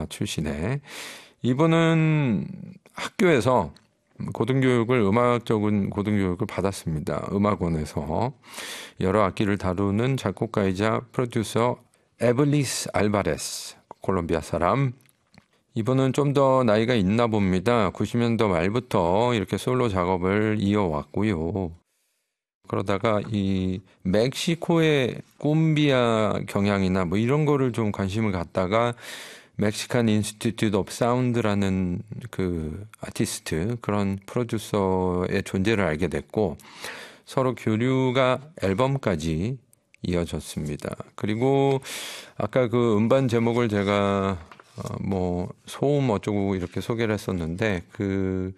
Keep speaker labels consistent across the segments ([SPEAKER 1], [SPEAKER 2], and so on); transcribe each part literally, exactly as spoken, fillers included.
[SPEAKER 1] 출신의 이분은 학교에서 고등교육을 음악적인 고등교육을 받았습니다. 음악원에서 여러 악기를 다루는 작곡가이자 프로듀서 에블리스 알바레스, 콜롬비아 사람. 이분은 좀 더 나이가 있나 봅니다. 구십 년대 말부터 이렇게 솔로 작업을 이어왔고요. 그러다가 이 멕시코의 쿰비아 경향이나 뭐 이런 거를 좀 관심을 갖다가 멕시칸 인스티튜트 오브 사운드라는 그 아티스트, 그런 프로듀서의 존재를 알게 됐고 서로 교류가 앨범까지 이어졌습니다. 그리고 아까 그 음반 제목을 제가 어 뭐 소음 어쩌고 이렇게 소개를 했었는데 그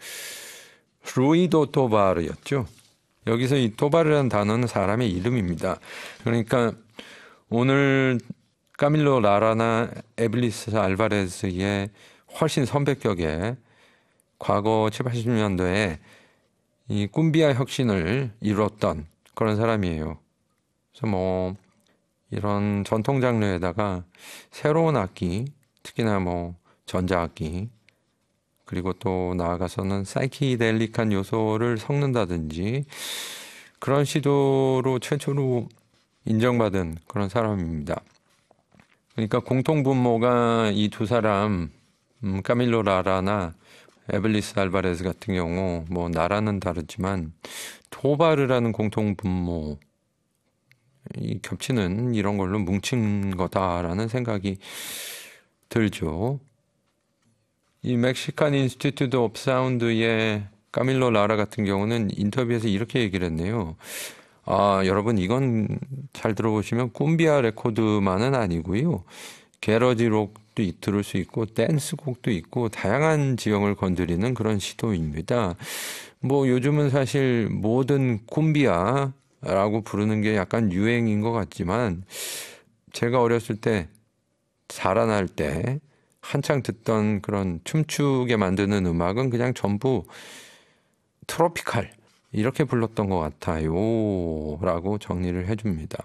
[SPEAKER 1] 루이도 토바르였죠. 여기서 이 토바르라는 단어는 사람의 이름입니다. 그러니까 오늘 까밀로 라라나 에블리스 알바레스의 훨씬 선배격의 과거 칠십, 팔십 년대에 이 쿰비아 혁신을 이뤘던 그런 사람이에요. 그래서 뭐 이런 전통 장르에다가 새로운 악기, 특히나 뭐 전자악기, 그리고 또 나아가서는 사이키델릭한 요소를 섞는다든지 그런 시도로 최초로 인정받은 그런 사람입니다. 그러니까 공통분모가 이 두 사람, 음, 까밀로 라라나 에블리스 알바레스 같은 경우 뭐 나라는 다르지만 토바르라는 공통분모, 이 겹치는 이런 걸로 뭉친 거다라는 생각이 들죠. 이 멕시칸 인스티튜트 오브 사운드의 까밀로 라라 같은 경우는 인터뷰에서 이렇게 얘기를 했네요. 아, 여러분 이건 잘 들어보시면 쿰비아 레코드만은 아니고요. 게러지 록도 들을 수 있고 댄스곡도 있고 다양한 지형을 건드리는 그런 시도입니다. 뭐 요즘은 사실 모든 쿰비아라고 부르는 게 약간 유행인 것 같지만 제가 어렸을 때 자라날 때 한창 듣던 그런 춤추게 만드는 음악은 그냥 전부 트로피칼 이렇게 불렀던 것 같아요 라고 정리를 해줍니다.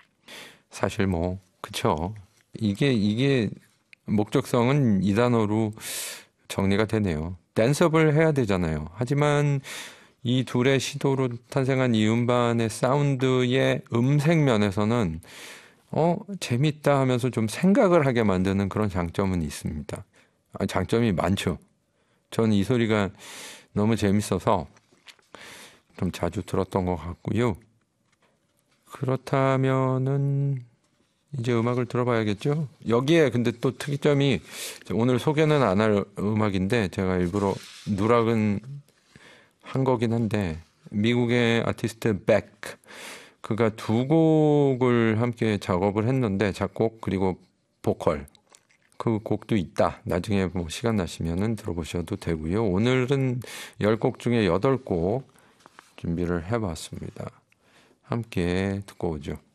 [SPEAKER 1] 사실 뭐 그쵸, 이게 이게 목적성은 이 단어로 정리가 되네요. 댄스업을 해야 되잖아요. 하지만 이 둘의 시도로 탄생한 이 음반의 사운드의 음색 면에서는 어 재밌다 하면서 좀 생각을 하게 만드는 그런 장점은 있습니다. 아, 장점이 많죠. 저는 이 소리가 너무 재밌어서 좀 자주 들었던 것 같고요. 그렇다면은 이제 음악을 들어봐야겠죠. 여기에 근데 또 특이점이, 오늘 소개는 안 할 음악인데 제가 일부러 누락은 한 거긴 한데, 미국의 아티스트 백, 그가 두 곡을 함께 작업을 했는데 작곡 그리고 보컬, 그 곡도 있다. 나중에 뭐 시간 나시면은 들어보셔도 되고요. 오늘은 열 곡 중에 여덟 곡 준비를 해봤습니다. 함께 듣고 오죠.